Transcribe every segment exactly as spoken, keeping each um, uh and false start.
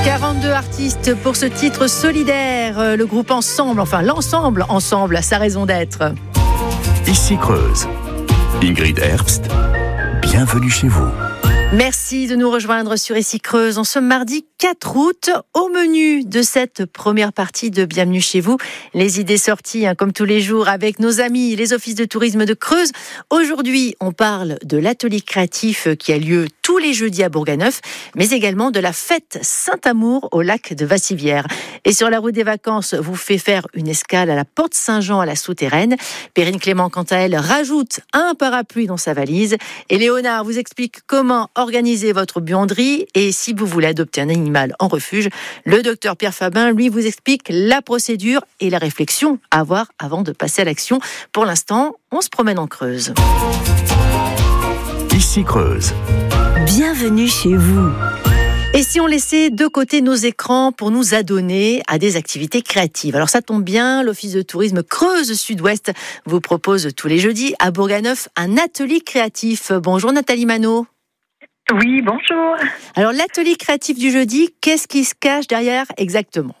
quarante-deux artistes pour ce titre solidaire. Le groupe Ensemble, enfin l'ensemble Ensemble, a sa raison d'être. Ici Creuse. Ingrid Herbst, bienvenue chez vous. Merci de nous rejoindre sur Ici Creuse en ce mardi quatre août. Au menu de cette première partie de Bienvenue chez vous, les idées sorties, hein, comme tous les jours, avec nos amis, les offices de tourisme de Creuse. Aujourd'hui, on parle de l'atelier créatif qui a lieu tous les jeudis à Bourganeuf, mais également de la fête Saint-Amour au lac de Vassivière. Et sur la route des vacances, vous fait faire une escale à la Porte Saint-Jean à la Souterraine. Perrine Clément, quant à elle, rajoute un parapluie dans sa valise. Et Léonard vous explique comment organiser votre buanderie. Et si vous voulez adopter un animal en refuge, le docteur Pierre Fabin, lui, vous explique la procédure et la réflexion à avoir avant de passer à l'action. Pour l'instant, on se promène en Creuse. Ici Creuse. Bienvenue chez vous. Et si on laissait de côté nos écrans pour nous adonner à des activités créatives? Alors ça tombe bien, l'Office de tourisme Creuse Sud-Ouest vous propose tous les jeudis à Bourganeuf un atelier créatif. Bonjour Nathalie Manot. Oui, bonjour. Alors l'atelier créatif du jeudi, qu'est-ce qui se cache derrière exactement?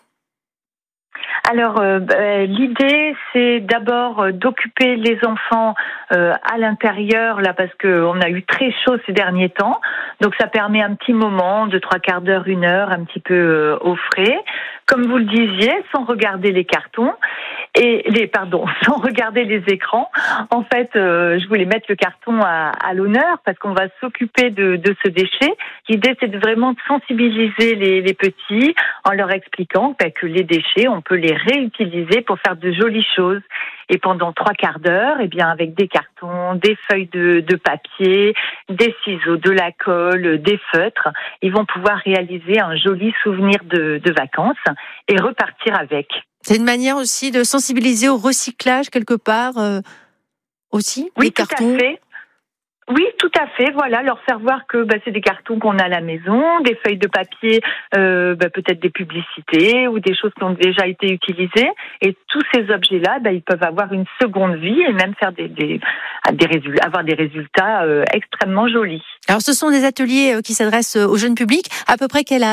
Alors, euh, bah, l'idée, c'est d'abord euh, d'occuper les enfants euh, à l'intérieur, là, parce qu'on a eu très chaud ces derniers temps. Donc, ça permet un petit moment de trois quarts d'heure, une heure, un petit peu euh, au frais. Comme vous le disiez, sans regarder les cartons et les, pardon, sans regarder les écrans. En fait, euh, je voulais mettre le carton à, à l'honneur parce qu'on va s'occuper de, de ce déchet. L'idée, c'est de vraiment sensibiliser les, les petits en leur expliquant bah, que les déchets, on peut les réutiliser pour faire de jolies choses. Et pendant trois quarts d'heure, eh bien, avec des cartons, des feuilles de, de papier, des ciseaux, de la colle, des feutres, ils vont pouvoir réaliser un joli souvenir de, de vacances et repartir avec. C'est une manière aussi de sensibiliser au recyclage quelque part euh, aussi, oui, les cartons. Tout à fait. Oui, tout à fait. Voilà, leur faire voir que bah, c'est des cartons qu'on a à la maison, des feuilles de papier, euh, bah, peut-être des publicités ou des choses qui ont déjà été utilisées. Et tous ces objets-là, bah, ils peuvent avoir une seconde vie et même faire des, des, des résultats, avoir des résultats euh, extrêmement jolis. Alors, ce sont des ateliers qui s'adressent au jeune public. À peu près quel âge ?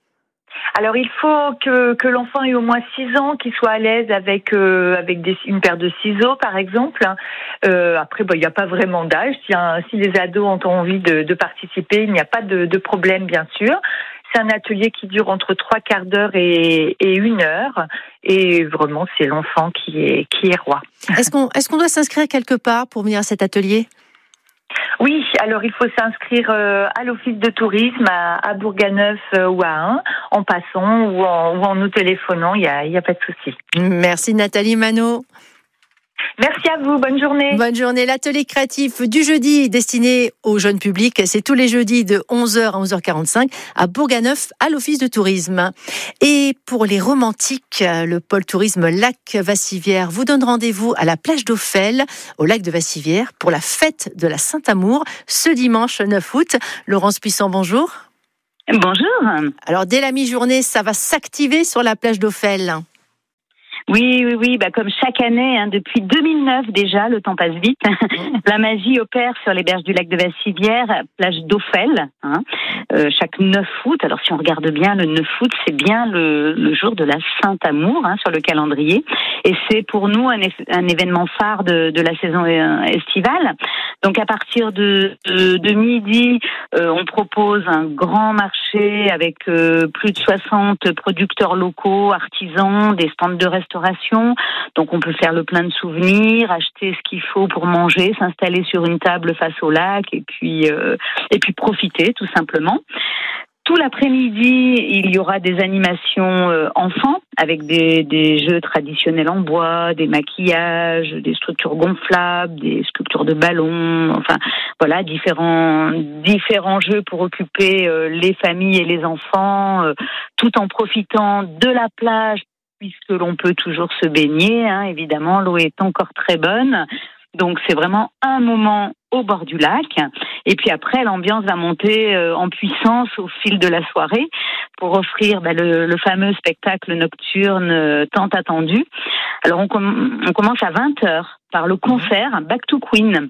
Alors il faut que, que l'enfant ait au moins six ans, qu'il soit à l'aise avec euh, avec des, une paire de ciseaux par exemple. Euh, après, bah, il n'y a pas vraiment d'âge. Si, un, si les ados ont envie de, de participer, il n'y a pas de, de problème bien sûr. C'est un atelier qui dure entre trois quarts d'heure et, et une heure. Et vraiment, c'est l'enfant qui est, qui est roi. Est-ce qu'on, est-ce qu'on doit s'inscrire quelque part pour venir à cet atelier ? Oui, alors il faut s'inscrire euh, à l'office de tourisme à, à Bourganeuf euh, ou à Ain, en passant ou en, ou en nous téléphonant, il n'y a, y a pas de souci. Merci Nathalie Manot. Merci à vous, bonne journée. Bonne journée. L'atelier créatif du jeudi destiné au jeune public, c'est tous les jeudis de onze heures à onze heures quarante-cinq à Bourganeuf, à l'Office de tourisme. Et pour les romantiques, le pôle tourisme Lac Vassivière vous donne rendez-vous à la plage d'Ophel, au lac de Vassivière, pour la fête de la Saint-Amour, ce dimanche neuf août. Laurence Puissant, bonjour. Bonjour. Alors, dès la mi-journée, ça va s'activer sur la plage d'Ophel. Oui, oui, oui. Bah, comme chaque année, hein, depuis deux mille neuf déjà, le temps passe vite. La magie opère sur les berges du lac de Vassivière, plage d'Ophel, hein, euh, chaque neuf août. Alors, si on regarde bien, le neuf août, c'est bien le, le jour de la Saint-Amour hein, sur le calendrier. Et c'est pour nous un, un événement phare de, de la saison estivale. Donc, à partir de, de, de midi, euh, on propose un grand marché avec euh, plus de soixante producteurs locaux, artisans, des stands de restauration. Donc on peut faire le plein de souvenirs, acheter ce qu'il faut pour manger, s'installer sur une table face au lac et puis euh, et puis profiter tout simplement. Tout l'après-midi, il y aura des animations euh, enfants avec des, des jeux traditionnels en bois, des maquillages, des structures gonflables, des sculptures de ballons, enfin voilà, différents différents jeux pour occuper euh, les familles et les enfants, euh, tout en profitant de la plage puisque l'on peut toujours se baigner, hein, évidemment, l'eau est encore très bonne. Donc c'est vraiment un moment au bord du lac. Et puis après, l'ambiance va monter euh, en puissance au fil de la soirée pour offrir bah, le, le fameux spectacle nocturne euh, tant attendu. Alors on, com- on commence à vingt heures par le concert Back to Queen.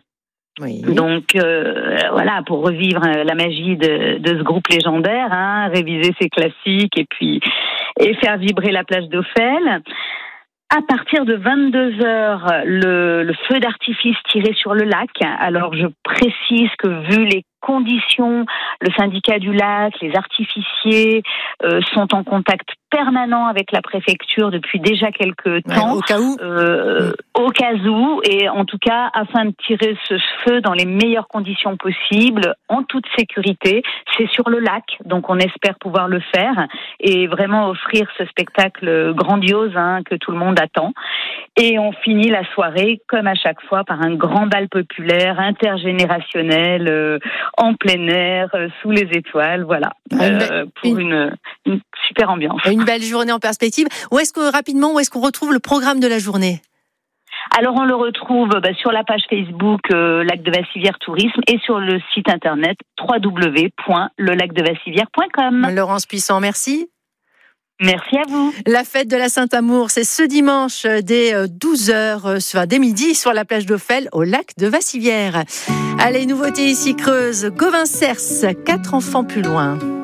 Oui. Donc euh, voilà, pour revivre la magie de, de ce groupe légendaire, hein, réviser ses classiques et puis et faire vibrer la plage d'Ophel. À partir de vingt-deux heures, le, le feu d'artifice tiré sur le lac. Alors je précise que vu les conditions, le syndicat du lac, les artificiers euh, sont en contact permanent avec la préfecture depuis déjà quelques temps. Ouais, au cas où. Euh, mmh. Au cas où, et en tout cas, afin de tirer ce feu dans les meilleures conditions possibles, en toute sécurité. C'est sur le lac, donc on espère pouvoir le faire et vraiment offrir ce spectacle grandiose hein, que tout le monde attend. Et on finit la soirée, comme à chaque fois, par un grand bal populaire, intergénérationnel, euh, en plein air, euh, sous les étoiles, voilà, euh, pour une, une super ambiance. Une belle journée en perspective. Où est-ce que, rapidement, où est-ce qu'on retrouve le programme de la journée ? Alors on le retrouve bah, sur la page Facebook euh, Lac de Vassivière Tourisme et sur le site internet w w w point le lac de vassivière point com. Laurence Puissant, merci. Merci à vous. La fête de la Saint-Amour, c'est ce dimanche dès douze heures, enfin dès midi, sur la plage d'Ophel, au lac de Vassivière. Allez, nouveauté ici Creuse, Gauvin Cers, quatre enfants plus loin.